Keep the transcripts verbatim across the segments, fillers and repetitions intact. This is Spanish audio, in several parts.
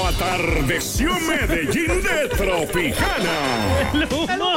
Atardeció Medellín de Tropicana. ¡El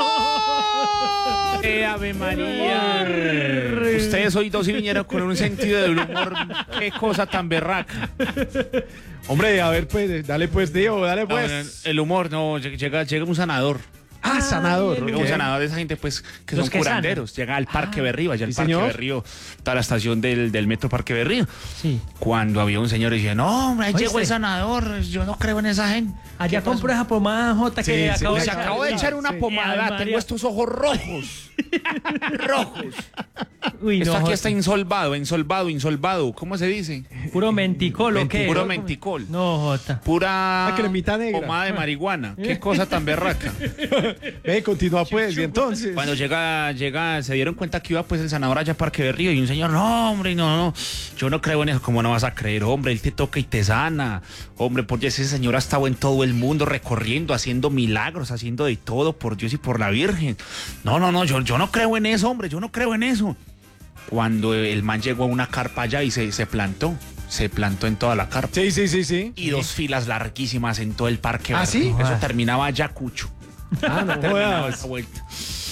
humor! ¡Eh, Ave María! Ustedes hoy dos sí vinieron con un sentido del humor. ¡Qué cosa tan berraca! Hombre, a ver, pues, dale pues, tío, dale No, pues. el humor, no, llega, llega un sanador. Ah, sanador. Llega un sanador de esa gente, pues, que Los son que curanderos. Llega al Parque Ah, Berrío, allá al ¿sí, Parque señor? Berrío, está la estación del, del metro Parque Berrío. Sí. Cuando había un señor y decía, no, hombre, ahí ¿Oíste? llegó el sanador, yo no creo en esa gente. Allá compró esa pomada J que Sí, sí, acabo de sí, Se echar. acabó de echar una Sí. pomada, Ay, tengo María. estos ojos rojos. Rojos. Uy, Esto no, aquí Jota. está insolvado, insolvado, insolvado. ¿Cómo se dice? Puro menticol, ¿o qué? Puro menticol. No, Jota. Pura Ah, cremita negra. pomada de marihuana. Qué cosa tan berraca. Ve, continúa pues, y entonces. Cuando llega, llega, se dieron cuenta que iba pues el sanador allá a Parque Berrío y un señor, no, hombre, no, no, yo no creo en eso. ¿Cómo no vas a creer, hombre? Él te toca y te sana. Hombre, por Dios, ese señor ha estado en todo el mundo recorriendo, haciendo milagros, haciendo de todo, por Dios y por la Virgen. No, no, no, yo, yo no creo en eso, hombre, yo no creo en eso. Cuando el man llegó a una carpa allá y se, se plantó, se plantó en toda la carpa. Sí, sí, sí, sí. Y dos filas larguísimas en todo el Parque ¿Ah, Berrío. sí? Eso terminaba Ayacucho. Ah, no Terminaba jodas. esa vuelta.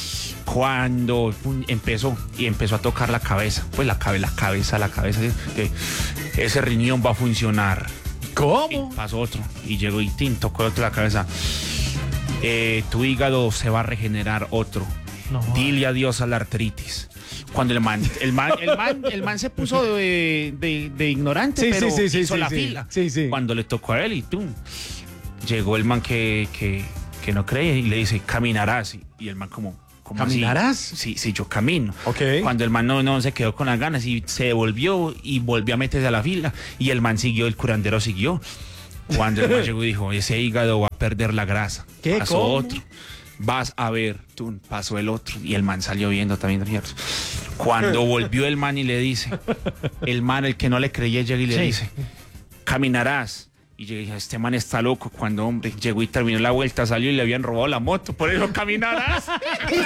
Cuando pum, empezó y empezó a tocar la cabeza, pues la, cabe, la cabeza, la cabeza, que ese riñón va a funcionar. Y ¿Cómo? pasó otro y llegó y tin, tocó otro la cabeza. Eh, tu hígado se va a regenerar otro. No. Dile adiós a la artritis. Cuando el man, el man, el man, el man se puso de, de, de ignorante, Sí, pero sí, sí, sí, hizo sí, la sí. fila. Sí, sí. Cuando le tocó a él y tú, llegó el man que, que, que no cree y le dice, caminarás. Y, y el man como, ¿cómo así? ¿Caminarás? Sí, sí, yo camino. Ok. Cuando el man no, no se quedó con las ganas y se devolvió y volvió a meterse a la fila y el man siguió, el curandero siguió. Cuando el man llegó y dijo, ese hígado va a perder la grasa. ¿Qué? Pasó ¿Cómo? otro. Vas a ver, tú, pasó el otro y el man salió viendo también. Cuando volvió el man y le dice, el man, el que no le creía, llega y le Sí. dice, caminarás. Y yo dije, este man está loco. Cuando, hombre, llegó y terminó la vuelta, salió y le habían robado la moto. Por eso caminarás.